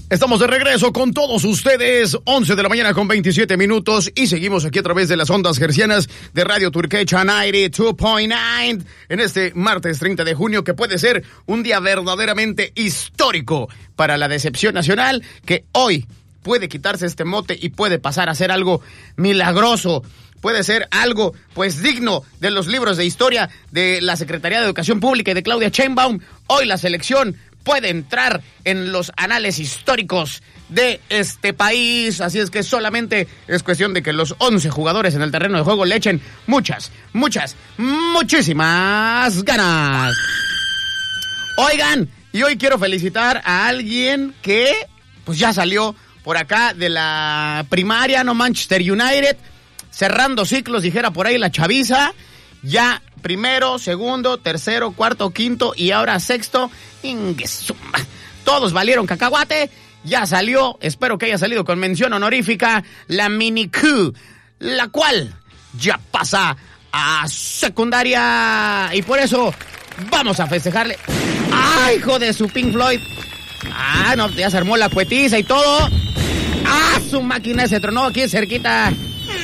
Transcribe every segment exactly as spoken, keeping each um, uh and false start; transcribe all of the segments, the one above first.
Estamos de regreso con todos ustedes, once de la mañana con veintisiete minutos, y seguimos aquí a través de las ondas hercianas de Radio Turquecha noventa y dos punto nueve en este martes treinta de junio, que puede ser un día verdaderamente histórico para la decepción nacional, que hoy puede quitarse este mote y puede pasar a ser algo milagroso. Puede ser algo, pues, digno de los libros de historia de la Secretaría de Educación Pública y de Claudia Sheinbaum. Hoy la selección puede entrar en los anales históricos de este país, así es que solamente es cuestión de que los once jugadores en el terreno de juego le echen muchas, muchas, muchísimas ganas. Oigan, y hoy quiero felicitar a alguien que, pues, ya salió por acá de la primaria, ¿no? Manchester United, cerrando ciclos, dijera por ahí la chaviza, ya primero, segundo, tercero, cuarto, quinto y ahora sexto. Inguesuma. Todos valieron cacahuate. Ya salió, espero que haya salido con mención honorífica, la Mini Q, la cual ya pasa a secundaria. Y por eso vamos a festejarle. ¡Ay, hijo de su Pink Floyd! ¡Ah, no! Ya se armó la cuetiza y todo. ¡Ah, su máquina se tronó aquí cerquita!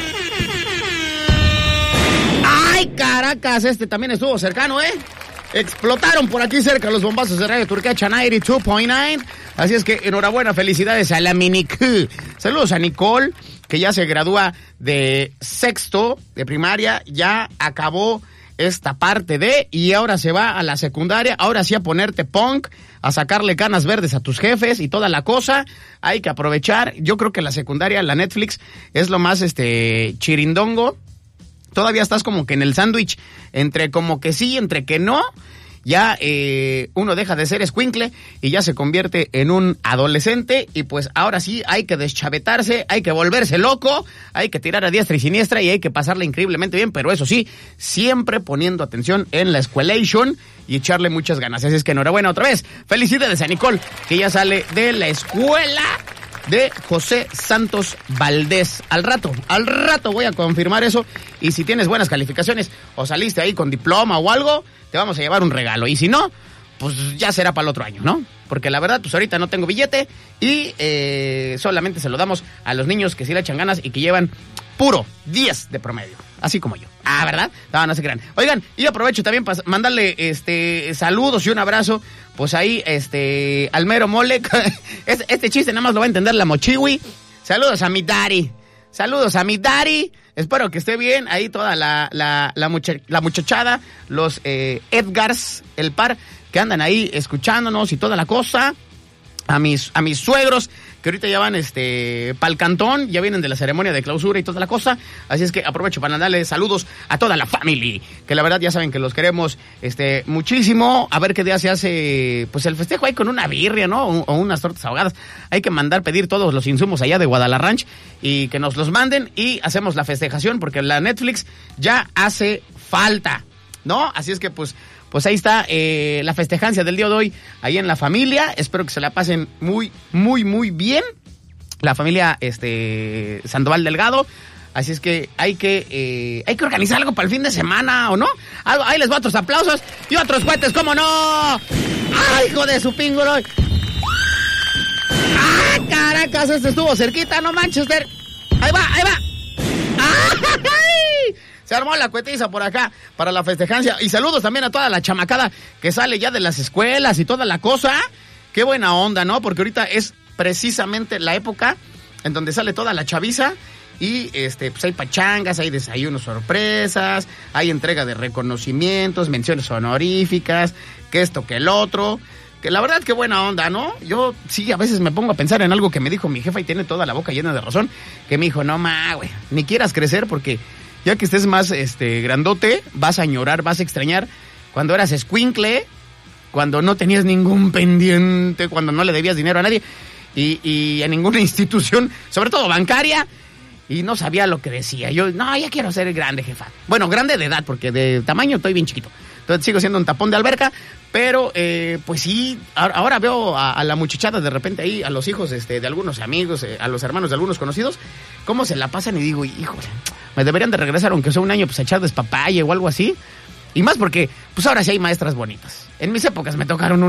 ¡Ay, Caracas! Este también estuvo cercano, ¿eh? Explotaron por aquí cerca los bombazos de Radio Turquecha noventa y dos punto nueve. Así es que enhorabuena, felicidades a la Mini Q. Saludos a Nicole, que ya se gradúa de sexto de primaria, ya acabó esta parte de, y ahora se va a la secundaria, ahora sí a ponerte punk, a sacarle canas verdes a tus jefes y toda la cosa. Hay que aprovechar. Yo creo que la secundaria, la Netflix, es lo más este chirindongo. Todavía estás como que en el sándwich, entre como que sí, entre que no. Ya eh, uno deja de ser escuincle y ya se convierte en un adolescente, y pues ahora sí hay que deschavetarse, hay que volverse loco, hay que tirar a diestra y siniestra y hay que pasarla increíblemente bien, pero eso sí, siempre poniendo atención en la escuelation y echarle muchas ganas. Así es que enhorabuena otra vez. Felicidades a Nicole, que ya sale de la escuela de José Santos Valdés. Al rato, al rato voy a confirmar eso, y si tienes buenas calificaciones o saliste ahí con diploma o algo, te vamos a llevar un regalo, y si no, pues ya será para el otro año, ¿no? Porque la verdad, pues ahorita no tengo billete y eh, solamente se lo damos a los niños que sí le echan ganas y que llevan puro diez de promedio, así como yo. Ah, ¿verdad? No, no se crean. Oigan, y aprovecho también para mandarle este saludos y un abrazo, pues ahí, este, al mero mole. Este, este chiste nada más lo va a entender la Mochiwi. Saludos a mi daddy. Saludos a mi daddy. Espero que esté bien ahí toda la, la, la, mucha, la muchachada, los eh, Edgars, el par, que andan ahí escuchándonos y toda la cosa. A mis, a mis suegros, que ahorita ya van este pa'l cantón, ya vienen de la ceremonia de clausura y toda la cosa. Así es que aprovecho para darle saludos a toda la family, que la verdad ya saben que los queremos este muchísimo. A ver qué día se hace pues el festejo ahí con una birria, ¿no? O, o unas tortas ahogadas. Hay que mandar pedir todos los insumos allá de Guadalajara y que nos los manden y hacemos la festejación, porque la Netflix ya hace falta, ¿no? Así es que pues Pues ahí está eh, la festejancia del día de hoy, ahí en la familia. Espero que se la pasen muy, muy, muy bien. La familia este Sandoval Delgado. Así es que hay que eh, hay que organizar algo para el fin de semana, ¿o no? Algo, ahí les va otros aplausos y otros cohetes, ¿cómo no? ¡Ay, hijo de su pingüino! ¡Ah, Caracas! Este estuvo cerquita, no Manchester. Ahí va, ahí va. ¡Ay! Se armó la cuetiza por acá para la festejancia. Y saludos también a toda la chamacada que sale ya de las escuelas y toda la cosa. Qué buena onda, ¿no? Porque ahorita es precisamente la época en donde sale toda la chaviza. Y este, pues hay pachangas, hay desayunos sorpresas, hay entrega de reconocimientos, menciones honoríficas, que esto, que el otro. Que la verdad, qué buena onda, ¿no? Yo sí, a veces me pongo a pensar en algo que me dijo mi jefa y tiene toda la boca llena de razón. Que me dijo, no, ma, güey, ni quieras crecer porque ya que estés más este grandote, vas a añorar, vas a extrañar cuando eras escuincle, cuando no tenías ningún pendiente, cuando no le debías dinero a nadie y, y a ninguna institución, sobre todo bancaria, y no sabía lo que decía. Yo, no, ya quiero ser grande, jefa. Bueno, grande de edad, porque de tamaño estoy bien chiquito. Entonces sigo siendo un tapón de alberca, pero eh, pues sí, ahora, ahora veo a, a la muchachada de repente ahí, a los hijos este, de algunos amigos, eh, a los hermanos de algunos conocidos, cómo se la pasan y digo, híjole, me deberían de regresar aunque sea un año pues a echar despapalle o algo así. Y más porque, pues ahora sí hay maestras bonitas. En mis épocas me tocaron un